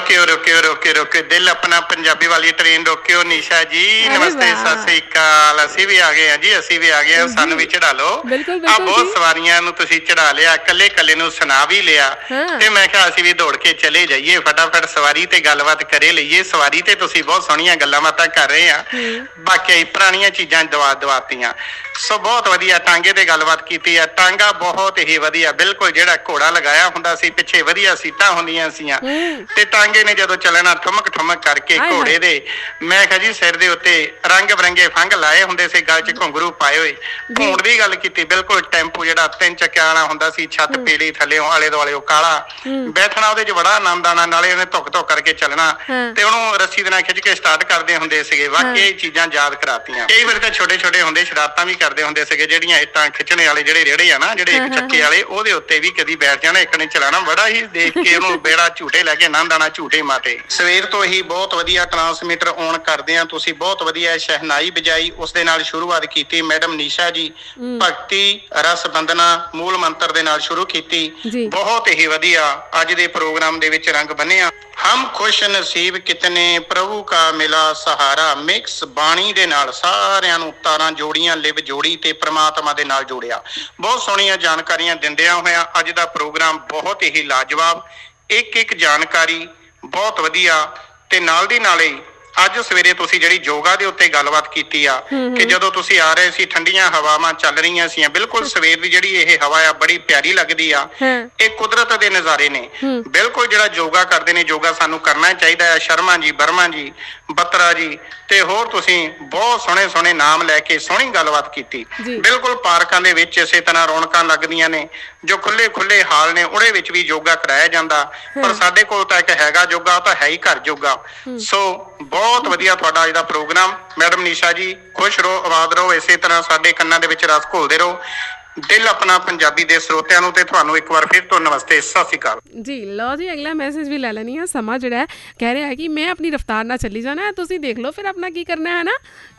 ਰੋਕਿਓ ਰੋਕਿਓ ਰੋਕਿਓ ਰੋਕਿਓ ਦਿਲ ਆਪਣਾ ਪੰਜਾਬੀ ਵਾਲੀ ਟ੍ਰੇਨ ਰੋਕਿਓ। ਨਿਸ਼ਾ ਜੀ ਨਮਸਤੇ, ਸਤਿ ਸ੍ਰੀ ਅਕਾਲ। ਅਸੀਂ ਵੀ ਆ ਗਏ ਆ ਜੀ, ਅਸੀਂ ਵੀ ਆ ਗਏ ਆ। ਸਾਨੂੰ ਵੀ ਚੜਾ ਲਓ। ਆ ਬਹੁਤ ਸਵਾਰੀਆਂ ਨੂੰ ਤੁਸੀਂ ਚੜਾ ਲਿਆ, ਕੱਲੇ ਕੱਲੇ ਨੂੰ ਸੁਣਾ ਵੀ ਲਿਆ ਤੇ ਮੈਂ ਕਿਹਾ ਅਸੀਂ ਵੀ ਦੌੜ ਕੇ ਚਲੇ ਜਾਈਏ, ਫਟਾਫਟ ਸਵਾਰੀ ਤੇ ਗੱਲਬਾਤ ਕਰੇ ਲਈਏ। ਸਵਾਰੀ ਤੇ ਤੁਸੀਂ ਬਹੁਤ ਸੋਹਣੀਆਂ ਗੱਲਾਂ ਬਾਤਾਂ ਕਰ ਰਹੇ ਆ, ਬਾਕੀ ਪੁਰਾਣੀਆਂ ਚੀਜ਼ਾਂ ਦਵਾਤੀਆਂ। ਸੋ ਬਹੁਤ ਵਧੀਆ ਟਾਂਗੇ ਤੇ ਗੱਲਬਾਤ ਕੀਤੀ ਆ। ਟਾਂਗਾ ਬਹੁਤ ਹੀ ਵਧੀਆ, ਬਿਲਕੁਲ ਜਿਹੜਾ ਘੋੜਾ ਲਗਾਇਆ ਹੁੰਦਾ ਸੀ, ਪਿੱਛੇ ਵਧੀਆ ਸੀਟਾਂ ਹੁੰਦੀਆਂ ਸੀਆਂ ਤੇ ਟਾਂਗੇ ਨੇ ਜਦੋਂ ਚੱਲਣਾ ਠੁਮਕ ਠੁਮਕ ਕਰਕੇ ਘੋੜੇ ਦੇ, ਮੈਂ ਕਿਹਾ ਜੀ ਸਿਰ ਦੇ ਉੱਤੇ ਰੰਗ ਬਰੰਗੇ ਫੰਗ ਲਾਏ ਹੁੰਦੇ ਸੀ, ਗਲ 'ਚ ਘੁੰਗਰੂ ਪਾਏ ਹੋਏ। ਭੌਂਡ ਦੀ ਗੱਲ ਕੀਤੀ, ਬਿਲਕੁਲ ਟੈਂਪੂ ਜਿਹੜਾ 3 ਚੱਕਿਆਂ ਵਾਲਾ ਹੁੰਦਾ ਸੀ, ਛੱਤ ਪੀਲੀ ਥੱਲਿਓਂ ਆਲੇ ਦੁਆਲੇ ਉਹ ਕਾਲਾ, ਬੈਠਣਾ ਉਹਦੇ 'ਚ ਬੜਾ ਆਨੰਦ ਆਉਣਾ। ਨਾਲੇ ਉਹਨੇ ਧੁੱਕ ਧੁੱਕ ਕਰਕੇ ਚੱਲਣਾ ਤੇ ਉਹਨੂੰ ਰੱਸੀ ਦੇ ਨਾਲ ਖਿੱਚ ਕੇ ਸਟਾਰਟ ਕਰਦੇ ਹੁੰਦੇ ਸੀਗੇ। ਬਾਕੀ ਇਹ ਚੀਜ਼ਾਂ ਯਾਦ ਕਰਾਤੀਆਂ। ਕਈ ਵਾਰ ਤਾਂ ਛੋਟੇ ਛੋਟੇ ਹੁੰਦੇ ਸ਼ਰਾਰਤਾਂ ਵੀ ਕਰਦੇ ਹੁੰਦੇ ਸੀਗੇ, ਜਿਹੜੀਆਂ ਇੱਟਾਂ ਖਿੱਚਣੇ ਵਾਲੇ ਜਿਹੜੇ ਰੇੜੇ ਆ ਨਾ, ਜਿਹੜੇ ਇੱਕ ਚੱਕੇ ਵਾਲੇ, ਉਹਦੇ ਉੱਤੇ ਵੀ ਕਦੀ ਬੈਠ ਜਾਣਾ, ਇੱਕ ਨੇ ਚਲਾਣਾ। ਬੜਾ ਹੀ ਦੇਖ ਕੇ ਉਹਨੂੰ ਬੇੜਾ ਝੂਟੇ ਲੈ ਕੇ ਆਨੰਦ ਆਉਣਾ, ਝੂਟੇ ਮਾਟੇ। ਸਵੇਰ ਤੋਂ ਹੀ ਬਹੁਤ ਵਧੀਆ ਟਰਾਂਸਮੀਟਰ ਔਨ ਕਰਦੇ ਆ ਤੁਸੀਂ, ਬਹੁਤ ਵਧੀਆ ਸ਼ਹਿਨਾਈ ਵਜਾਈ, ਉਸ ਦੇ ਨਾਲ ਸ਼ੁਰੂਆਤ ਕੀਤੀ ਮੈਡਮ ਨਿਸ਼ਾ ਜੀ। ਭਗਤੀ ਰਸ ਬੰਦਨਾ ਮੂਲ ਮੰਤਰ ਦੇ ਨਾਲ ਸ਼ੁਰੂ ਕੀਤੀ, ਬਹੁਤ ਹੀ ਵਧੀਆ ਅੱਜ ਦੇ ਪ੍ਰੋਗਰਾਮ ਦੇ ਵਿੱਚ ਰੰਗ ਬੰਨਿਆ। ਹਮ ਖੁਸ਼ ਨਸੀਬ ਕਿਤਨੇ ਪ੍ਰਭੂ ਕਾ ਮਿਲਾ ਸਹਾਰਾ, ਮਿਕਸ ਬਾਣੀ ਦੇ ਨਾਲ ਸਾਰਿਆਂ ਨੂੰ ਤਾਰਾਂ ਜੋੜੀਆਂ, ਲਿਵ ਜੋੜੀ ਤੇ ਪ੍ਰਮਾਤਮਾ ਦੇ ਨਾਲ ਜੋੜਿਆ। ਬਹੁਤ ਸੋਹਣੀਆਂ ਜਾਣਕਾਰੀਆਂ ਦਿੰਦਿਆਂ ਹੋਇਆਂ ਅੱਜ ਦਾ ਪ੍ਰੋਗਰਾਮ ਬਹੁਤ ਹੀ ਲਾਜਵਾਬ, ਇੱਕ ਇੱਕ ਜਾਣਕਾਰੀ ਬਹੁਤ ਵਧੀਆ। ਤੇ ਨਾਲ ਦੀ ਨਾਲੇ ਅੱਜ ਸਵੇਰੇ ਤੁਸੀਂ ਜਿਹੜੀ ਯੋਗਾ ਦੇ ਉੱਤੇ ਗੱਲਬਾਤ ਕੀਤੀ ਆ ਕਿ ਜਦੋਂ ਤੁਸੀਂ ਆ ਰਹੇ ਸੀ ਠੰਡੀਆਂ ਹਵਾਵਾਂ ਚੱਲ ਰਹੀਆਂ ਸੀ, ਬਿਲਕੁਲ ਸਵੇਰ ਦੀ ਜਿਹੜੀ ਇਹ ਹਵਾ ਆ ਬੜੀ ਪਿਆਰੀ ਲੱਗਦੀ ਆ। ਇਹ ਕੁਦਰਤ ਦੇ ਨਜ਼ਾਰੇ ਨੇ। ਬਿਲਕੁਲ ਜਿਹੜਾ ਯੋਗਾ ਕਰਦੇ ਨੇ, ਯੋਗਾ ਸਾਨੂੰ ਕਰਨਾ ਚਾਹੀਦਾ ਹੈ। ਸ਼ਰਮਾ ਜੀ, ਬਰਮਾ ਜੀ, ਬੱਤਰਾ ਜੀ ਤੇ ਹੋਰ ਤੁਸੀਂ ਬਹੁਤ ਸੋਹਣੇ ਸੋਹਣੇ ਨਾਮ ਲੈ ਕੇ ਸੋਹਣੀ ਗੱਲਬਾਤ ਕੀਤੀ। ਬਿਲਕੁਲ ਪਾਰਕਾਂ ਦੇ ਵਿੱਚ ਇਸੇ ਤਰ੍ਹਾਂ ਰੌਣਕਾਂ ਲੱਗਦੀਆਂ ਨੇ, ਜੋ ਖੁੱਲੇ ਖੁੱਲੇ ਹਾਲ ਨੇ ਉਹਦੇ ਵਿੱਚ ਵੀ ਯੋਗਾ ਕਰਾਇਆ ਜਾਂਦਾ। ਪਰ ਸਾਡੇ ਕੋਲ ਤਾਂ ਇੱਕ ਹੈਗਾ ਯੋਗਾ, ਉਹ ਤਾਂ ਹੈ ਹੀ ਘਰ ਯੋਗਾ। ਸੋ ਬਹੁਤ ਵਧੀਆ ਤੁਹਾਡਾ ਅੱਜ ਦਾ ਪ੍ਰੋਗਰਾਮ। ਮੈਡਮ ਨਿਸ਼ਾ ਜੀ ਖੁਸ਼ ਰਹੋ, ਆਬਾਦ ਰਹੋ, ਇਸੇ ਤਰ੍ਹਾਂ ਸਾਡੇ ਕੰਨਾਂ ਦੇ ਵਿੱਚ ਰਸ ਘੋਲਦੇ ਰਹੋ। ਦਿਲ ਆਪਣਾ ਪੰਜਾਬੀ ਦੇ ਸਰੋਤਿਆਂ ਨੂੰ ਤੇ ਤੁਹਾਨੂੰ ਇੱਕ ਵਾਰ ਫਿਰ ਤੋਂ ਨਮਸਤੇ, ਸਤਿ ਸ਼੍ਰੀ ਅਕਾਲ ਜੀ। ਲਓ ਜੀ ਅਗਲਾ ਮੈਸੇਜ ਵੀ ਲੈ ਲੈਣੀ ਆ। ਸਮਾਂ ਜਿਹੜਾ ਹੈ ਕਹਿ ਰਿਹਾ ਹੈ ਕਿ ਮੈਂ ਆਪਣੀ ਰਫਤਾਰ ਨਾਲ ਚੱਲੀ ਜਾਣਾ, ਤੁਸੀਂ ਦੇਖ ਲਓ ਫਿਰ ਆਪਣਾ ਕੀ ਕਰਨਾ ਹੈ ਨਾ।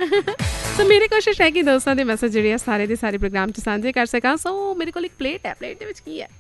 ਸੋ ਮੇਰੀ ਕੋਸ਼ਿਸ਼ ਹੈ ਕਿ ਦੋਸਤਾਂ ਦੇ ਮੈਸੇਜ ਜਿਹੜੇ ਆ ਸਾਰੇ ਦੇ ਸਾਰੇ ਪ੍ਰੋਗਰਾਮ 'ਚ ਸਾਂਝੇ ਕਰ ਸਕਾਂ। ਸੋ ਮੇਰੇ ਕੋਲ ਇੱਕ ਪਲੇਟ ਹੈ, ਪਲੇਟ ਦੇ ਵਿੱਚ ਕੀ ਹੈ?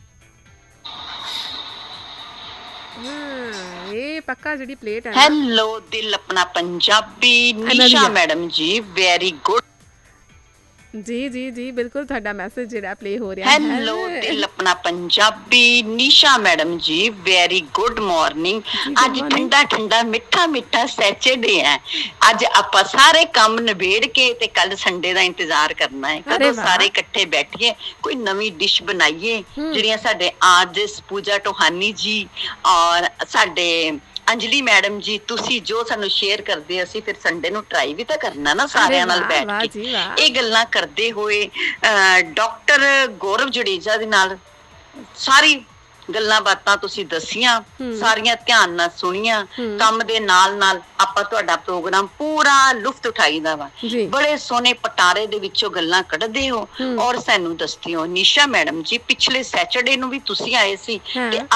ਇਹ ਪੱਕਾ ਜਿਹੜੀ ਪਲੇਟ ਹੈ। ਹੈਲੋ ਦਿਲ ਆਪਣਾ ਪੰਜਾਬੀ, ਨਿਸ਼ਾ ਮੈਡਮ ਜੀ, ਵੈਰੀ ਗੁੱਡ। ਜੀ ਜੀ ਜੀ ਬਿਲਕੁਲ ਤੁਹਾਡਾ ਮੈਸੇਜ ਜਿਹੜਾ ਪਲੇ ਹੋ ਰਿਹਾ ਹੈ। ਹੈਲੋ ਦਿਲ ਆਪਣਾ ਪੰਜਾਬੀ, ਨਿਸ਼ਾ ਮੈਡਮ ਜੀ, ਵੈਰੀ ਗੁੱਡ ਮਾਰਨਿੰਗ। ਅੱਜ ਠੰਡਾ ਠੰਡਾ ਮਿੱਠਾ ਮਿੱਠਾ ਸੈਚਰਡੇ ਹੈ। ਅੱਜ ਆਪਾਂ ਸਾਰੇ ਕੰਮ ਨਿਬੇੜ ਕੇ ਤੇ ਕੱਲ ਸੰਡੇ ਦਾ ਇੰਤਜ਼ਾਰ ਕਰਨਾ ਹੈ, ਕਦੋਂ ਸਾਰੇ ਇਕੱਠੇ ਬੈਠੀਏ, ਕੋਈ ਨਵੀਂ ਡਿਸ਼ ਬਣਾਈਏ। ਜਿਹੜੀਆਂ ਸਾਡੇ ਅੱਜ ਪੂਜਾ ਟੋਹਾਨੀ ਜੀ ਔਰ ਸਾਡੇ ਅੰਜਲੀ ਮੈਡਮ ਜੀ, ਤੁਸੀਂ ਜੋ ਸਾਨੂੰ ਸ਼ੇਅਰ ਕਰਦੇ, ਅਸੀਂ ਫਿਰ ਸੰਡੇ ਨੂੰ ਟਰਾਈ ਵੀ ਤਾਂ ਕਰਨਾ ਨਾ ਸਾਰਿਆਂ ਨਾਲ ਬੈਠ ਕੇ। ਇਹ ਗੱਲਾਂ ਕਰਦੇ ਹੋਏ ਡਾਕਟਰ ਗੌਰਵ ਜਡੇਜਾ ਦੇ ਨਾਲ ਸਾਰੀ ਗੱਲਾਂ ਬਾਤਾਂ ਤੁਸੀਂ ਦੱਸੀਆਂ, ਸਾਰੀਆਂ ਧਿਆਨ ਨਾਲ ਸੁਣੀਆਂ। ਕੰਮ ਦੇ ਨਾਲ ਨਾਲ ਆਪਾਂ ਤੁਹਾਡਾ ਪ੍ਰੋਗਰਾਮ ਪੂਰਾ ਲੁਫਤ ਉਠਾਈਦਾ ਵਾ। ਬੜੇ ਸੋਹਣੇ ਪਟਾਰੇ ਦੇ ਵਿੱਚੋਂ ਗੱਲਾਂ ਕੱਢਦੇ ਹੋ ਔਰ ਸਾਨੂੰ ਦੱਸਦੇ ਹੋ। ਨਿਸ਼ਾ ਮੈਡਮ ਜੀ ਪਿਛਲੇ ਸੈਚਰਡੇ ਨੂੰ ਵੀ ਤੁਸੀਂ ਆਏ ਸੀ ਤੇ